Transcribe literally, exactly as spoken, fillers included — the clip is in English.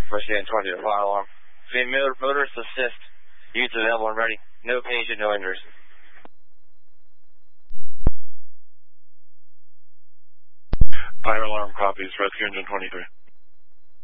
Rescue Engine twenty-three, fire alarm. Free motorist assist. Units available and ready. No patient, no injuries. Fire alarm copies, Rescue Engine twenty-three.